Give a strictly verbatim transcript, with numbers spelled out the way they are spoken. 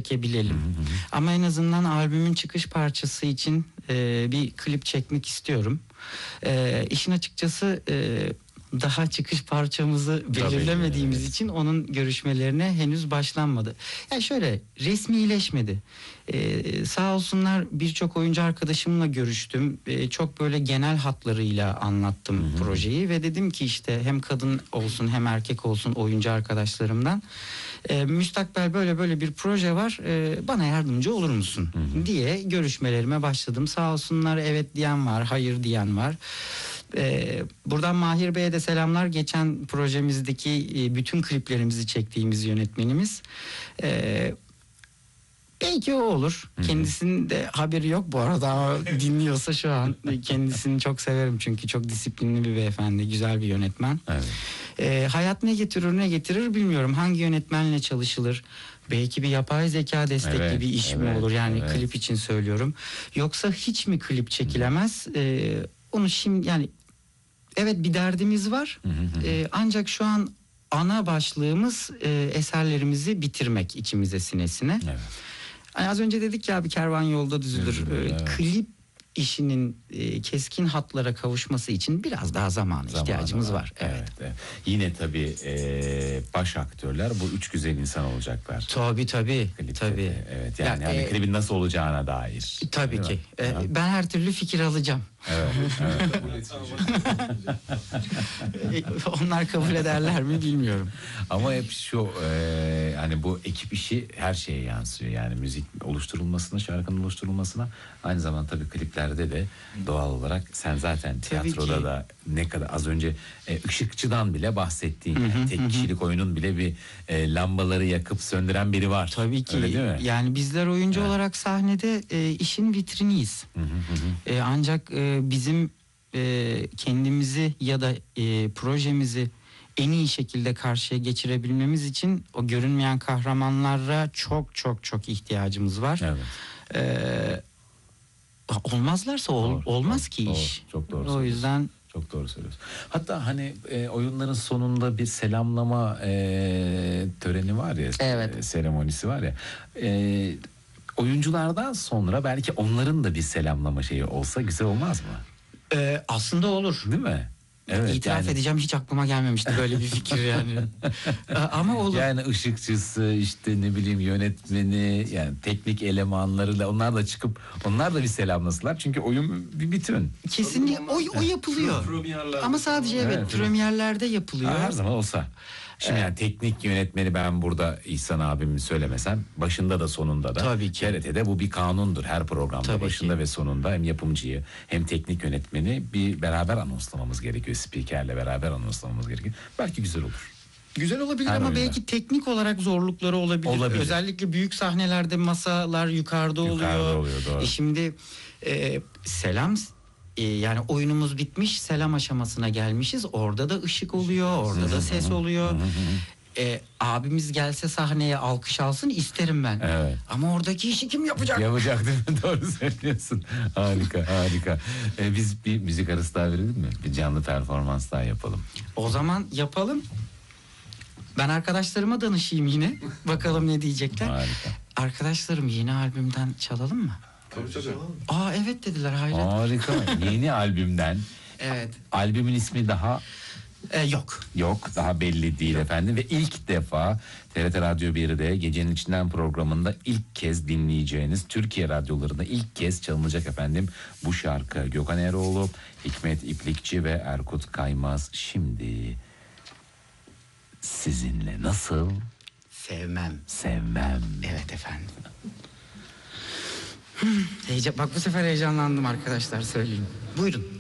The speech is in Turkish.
çekebilelim. Hı hı. Ama en azından albümün çıkış parçası için e, bir klip çekmek istiyorum. E, işin açıkçası e, daha çıkış parçamızı belirlemediğimiz evet. için onun görüşmelerine henüz başlanmadı. Yani şöyle, resmileşmedi. Ee, sağ olsunlar, birçok oyuncu arkadaşımla görüştüm. Ee, çok böyle genel hatlarıyla anlattım hı hı. projeyi ve dedim ki işte hem kadın olsun hem erkek olsun oyuncu arkadaşlarımdan e, müstakbel böyle böyle bir proje var, e, bana yardımcı olur musun hı hı. diye görüşmelerime başladım. Sağ olsunlar, evet diyen var, hayır diyen var. Ee, buradan Mahir Bey'e de selamlar. Geçen projemizdeki e, bütün kliplerimizi çektiğimiz yönetmenimiz. Ee, belki o olur. Hı-hı. Kendisinin de haberi yok bu arada, ama dinliyorsa şu an. Kendisini çok severim çünkü çok disiplinli bir beyefendi, güzel bir yönetmen. Evet. Ee, hayat ne getirir ne getirir bilmiyorum. Hangi yönetmenle çalışılır? Belki bir yapay zeka destekli evet, bir iş evet, mi olur? Yani evet. klip için söylüyorum. Yoksa hiç mi klip çekilemez? Ee, onu şimdi yani evet, bir derdimiz var. Hı hı. Ee, ancak şu an ana başlığımız e, eserlerimizi bitirmek içimize sinesine. Evet. Yani az önce dedik ya, bir kervan yolda düzülür. Evet, evet. Klip işinin e, keskin hatlara kavuşması için biraz daha zamana Zamanı ihtiyacımız var. var. Evet. Evet, evet. Yine tabii e, baş aktörler bu üç güzel insan olacaklar. Tabii tabii. Klipte tabii. De, evet. Yani ya, hani e, klibin nasıl olacağına dair. Tabii ki. E, ben her türlü fikir alacağım. Evet. evet. Onlar kabul ederler mi bilmiyorum. Ama hep şu e, hani bu ekip işi her şeye yansıyor. Yani müzik oluşturulmasına, şarkının oluşturulmasına, aynı zamanda tabii kliplerde de doğal olarak sen zaten tiyatroda da ne kadar az önce e, ışıkçıdan bile bahsettiğin hı hı, yani tek hı. kişilik oyunun bile bir e, lambaları yakıp söndüren biri var. Tabii ki. Öyle değil mi? Yani bizler oyuncu evet. olarak sahnede e, işin vitriniyiz. Hı hı hı. E, ancak e, bizim e, kendimizi ya da e, projemizi en iyi şekilde karşıya geçirebilmemiz için o görünmeyen kahramanlara çok çok çok ihtiyacımız var. Evet. E, olmazlarsa ol, doğru, olmaz doğru, ki doğru, iş. Çok doğru. O yüzden çok doğru söylüyorsun. Hatta hani e, oyunların sonunda bir selamlama e, töreni var ya, evet. e, seremonisi var ya. E, oyunculardan sonra belki onların da bir selamlama şeyi olsa güzel olmaz mı? Ee, aslında olur. Değil mi? Evet, İtiraf yani... edeceğim, hiç aklıma gelmemişti böyle bir fikir yani. Ama olur. Yani ışıkçısı, işte ne bileyim yönetmeni, yani teknik elemanları da, onlar da çıkıp onlar da bir selamlasınlar. Çünkü oyun bir bütün. Kesinlikle o, o yapılıyor. Ama sadece evet, evet premierlerde yapılıyor. Ha, her zaman olsa. Şimdi yani teknik yönetmeni ben burada İhsan abimi söylemesem, başında da sonunda da tabii ki. T R T'de bu bir kanundur. Her programda tabii başında ki. Ve sonunda hem yapımcıyı hem teknik yönetmeni bir beraber anonslamamız gerekiyor. Spikerle beraber anonslamamız gerekiyor. Belki güzel olur. Güzel olabilir her ama oyunda. Belki teknik olarak zorlukları olabilir. olabilir. Özellikle büyük sahnelerde masalar yukarıda, yukarıda oluyor. oluyor doğru. E şimdi e, selam... Yani oyunumuz bitmiş, selam aşamasına gelmişiz. Orada da ışık oluyor, orada da ses oluyor. Ee, abimiz gelse sahneye alkış alsın isterim ben. Evet. Ama oradaki işi kim yapacak? Yapacak değil mi? Doğru söylüyorsun. Harika, harika. Ee, biz bir müzik arası daha verelim mi? Bir canlı performans daha yapalım. O zaman yapalım. Ben arkadaşlarıma danışayım yine. Bakalım ne diyecekler. Harika. Arkadaşlarım, yeni albümden çalalım mı? Tabii tabii. Aa evet dediler, hayret. Harika. Yeni albümden. Evet. Albümün ismi daha ee, yok. Yok, daha belli değil yok. Efendim ve ilk defa T R T Radyo bir'de Gecenin İçinden programında ilk kez dinleyeceğiniz, Türkiye radyolarında ilk kez çalınacak efendim bu şarkı. Gökhan Eroğlu, Hikmet İplikçi ve Erkut Kaymaz şimdi sizinle nasıl? Sevmem. Sevmem. Evet efendim. Heyecan, bak bu sefer heyecanlandım arkadaşlar, söyleyeyim. Buyurun.